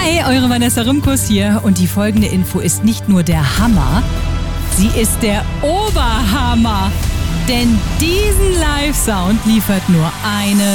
Hi, eure Vanessa Rimkus hier und die folgende Info ist nicht nur der Hammer, sie ist der Oberhammer. Denn diesen Live-Sound liefert nur eine